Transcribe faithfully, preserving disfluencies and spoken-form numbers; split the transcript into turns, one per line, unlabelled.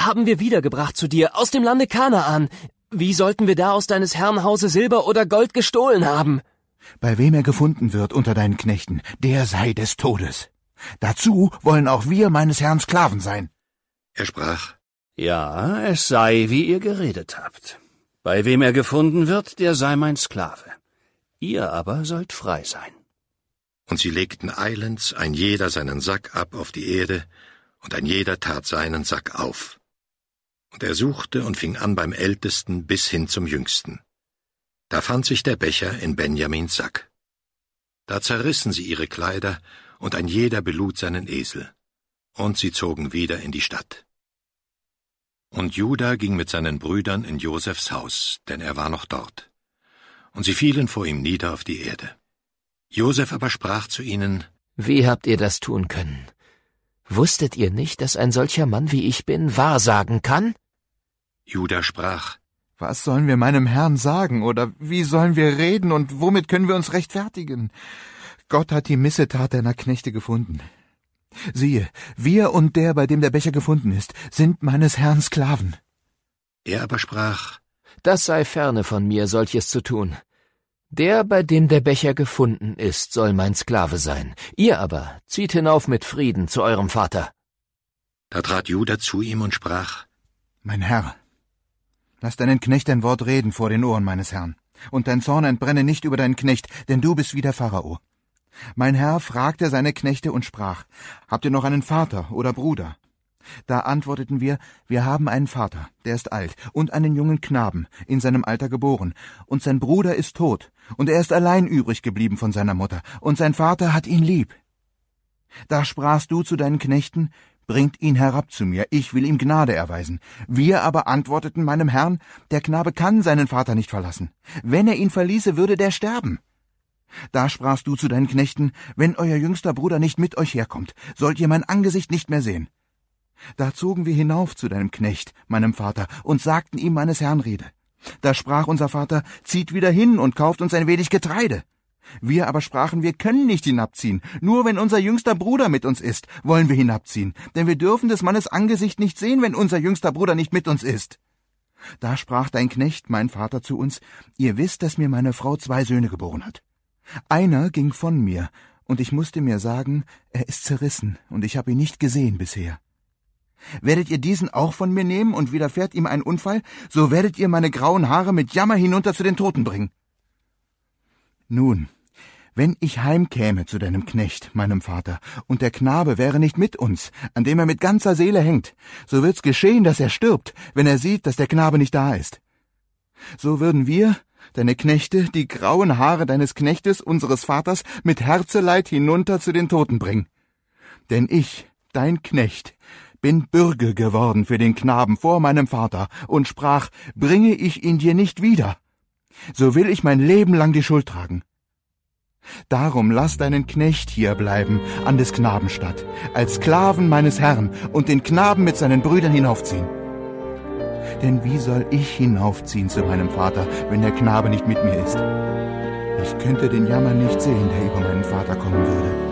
haben wir wiedergebracht zu dir, aus dem Lande Kanaan. Wie sollten wir da aus deines Herrn Hause Silber oder Gold gestohlen haben?
Bei wem er gefunden wird unter deinen Knechten, der sei des Todes. Dazu wollen auch wir meines Herrn Sklaven sein.
Er sprach:
Ja, es sei, wie ihr geredet habt. Bei wem er gefunden wird, der sei mein Sklave. Ihr aber sollt frei sein.
Und sie legten eilends ein jeder seinen Sack ab auf die Erde, und ein jeder tat seinen Sack auf. Und er suchte und fing an beim Ältesten bis hin zum Jüngsten. Da fand sich der Becher in Benjamins Sack. Da zerrissen sie ihre Kleider, und ein jeder belud seinen Esel. Und sie zogen wieder in die Stadt. Und Juda ging mit seinen Brüdern in Josefs Haus, denn er war noch dort. Und sie fielen vor ihm nieder auf die Erde. Josef aber sprach zu ihnen:
Wie habt ihr das tun können? Wusstet ihr nicht, dass ein solcher Mann wie ich bin wahrsagen kann?
Juda sprach:
Was sollen wir meinem Herrn sagen, oder wie sollen wir reden, und womit können wir uns rechtfertigen? Gott hat die Missetat deiner Knechte gefunden. Siehe, wir und der, bei dem der Becher gefunden ist, sind meines Herrn Sklaven.
Er aber sprach:
Das sei ferne von mir, solches zu tun. Der, bei dem der Becher gefunden ist, soll mein Sklave sein. Ihr aber zieht hinauf mit Frieden zu eurem Vater.
Da trat Juda zu ihm und sprach:
Mein Herr, lass deinen Knecht ein Wort reden vor den Ohren meines Herrn, und dein Zorn entbrenne nicht über deinen Knecht, denn du bist wie der Pharao. Mein Herr fragte seine Knechte und sprach: Habt ihr noch einen Vater oder Bruder? Da antworteten wir: Wir haben einen Vater, der ist alt, und einen jungen Knaben, in seinem Alter geboren, und sein Bruder ist tot, und er ist allein übrig geblieben von seiner Mutter, und sein Vater hat ihn lieb. Da sprachst du zu deinen Knechten: Bringt ihn herab zu mir, ich will ihm Gnade erweisen. Wir aber antworteten meinem Herrn: Der Knabe kann seinen Vater nicht verlassen. Wenn er ihn verließe, würde der sterben. Da sprachst du zu deinen Knechten: Wenn euer jüngster Bruder nicht mit euch herkommt, sollt ihr mein Angesicht nicht mehr sehen. Da zogen wir hinauf zu deinem Knecht, meinem Vater, und sagten ihm meines Herrn Rede. Da sprach unser Vater: Zieht wieder hin und kauft uns ein wenig Getreide. Wir aber sprachen: Wir können nicht hinabziehen, nur wenn unser jüngster Bruder mit uns ist, wollen wir hinabziehen, denn wir dürfen des Mannes Angesicht nicht sehen, wenn unser jüngster Bruder nicht mit uns ist. Da sprach dein Knecht, mein Vater, zu uns: Ihr wisst, dass mir meine Frau zwei Söhne geboren hat. Einer ging von mir, und ich musste mir sagen, er ist zerrissen, und ich habe ihn nicht gesehen bisher. Werdet ihr diesen auch von mir nehmen, und widerfährt ihm ein Unfall, so werdet ihr meine grauen Haare mit Jammer hinunter zu den Toten bringen. Nun, wenn ich heimkäme zu deinem Knecht, meinem Vater, und der Knabe wäre nicht mit uns, an dem er mit ganzer Seele hängt, so wird's geschehen, dass er stirbt, wenn er sieht, dass der Knabe nicht da ist. So würden wir, deine Knechte, die grauen Haare deines Knechtes, unseres Vaters, mit Herzeleid hinunter zu den Toten bringen. Denn ich, dein Knecht, bin Bürge geworden für den Knaben vor meinem Vater und sprach: Bringe ich ihn dir nicht wieder, so will ich mein Leben lang die Schuld tragen. Darum lass deinen Knecht hier bleiben, an des Knaben statt, als Sklaven meines Herrn, und den Knaben mit seinen Brüdern hinaufziehen. Denn wie soll ich hinaufziehen zu meinem Vater, wenn der Knabe nicht mit mir ist? Ich könnte den Jammer nicht sehen, der über meinen Vater kommen würde.